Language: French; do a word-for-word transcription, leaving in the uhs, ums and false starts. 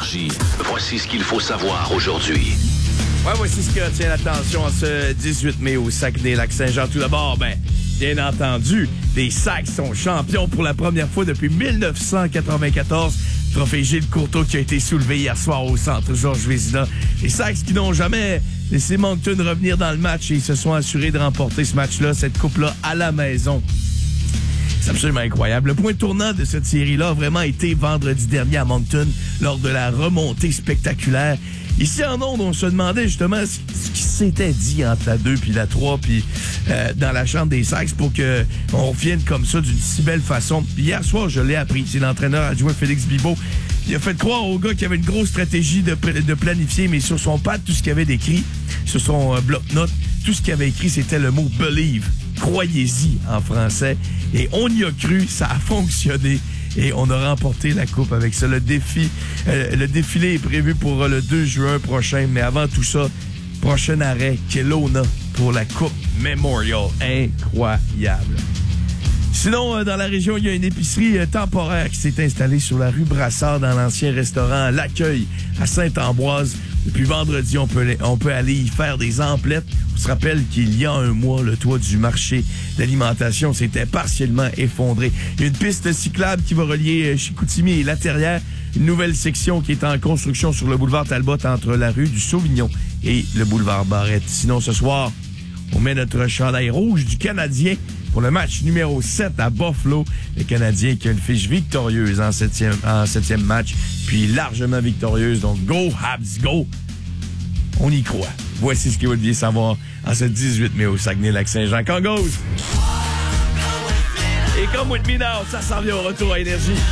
Énergie. Voici ce qu'il faut savoir aujourd'hui. Ouais, voici ce qui retient l'attention en ce dix-huit mai au Saguenay-Lac-Saint-Jean. Tout d'abord, ben, bien entendu, les Sacs sont champions pour la première fois depuis mille neuf cent quatre-vingt-quatorze. Trophée Gilles Courteau qui a été soulevé hier soir au centre Georges Vézina. Les Sacs qui n'ont jamais laissé Moncton revenir dans le match et ils se sont assurés de remporter ce match-là, cette coupe-là, à la maison. C'est absolument incroyable. Le point tournant de cette série-là a vraiment été vendredi dernier à Moncton lors de la remontée spectaculaire. Ici en ondes, on se demandait justement ce, ce qui s'était dit entre la deux puis la trois puis euh, dans la chambre des Sacs pour que on revienne comme ça d'une si belle façon. Puis hier soir, je l'ai appris. C'est l'entraîneur adjoint Félix Bibeau. Il a fait croire au gars qu'il y avait une grosse stratégie de, de planifier, mais sur son pad, tout ce qu'il avait décrit, sur son euh, bloc-notes, tout ce qu'il avait écrit, c'était le mot « believe ». Croyez-y en français. Et on y a cru, ça a fonctionné. Et on a remporté la coupe avec ça. Le défi, euh, le défilé est prévu pour euh, le deux juin prochain. Mais avant tout ça, prochain arrêt, Kelowna pour la Coupe Memorial. Incroyable. Sinon, euh, dans la région, il y a une épicerie euh, temporaire qui s'est installée sur la rue Brassard dans l'ancien restaurant L'Accueil à Sainte-Ambroise. Depuis vendredi, on peut, on peut aller y faire des emplettes. On se rappelle qu'il y a un mois, le toit du marché d'alimentation s'était partiellement effondré. Il y a une piste cyclable qui va relier Chicoutimi et Laterrière. Une nouvelle section qui est en construction sur le boulevard Talbot entre la rue du Sauvignon et le boulevard Barrette. Sinon, ce soir, on met notre chandail rouge du Canadien pour le match numéro sept à Buffalo. Le Canadien qui a une fiche victorieuse en septième, en septième match, puis largement victorieuse. Donc, go, Habs, go! On y croit. Voici ce qu'il vous deviez savoir en ce dix-huit mai au Saguenay-Lac-Saint-Jean. Congos! Et comme With Me Now, ça s'en vient au retour à Énergie.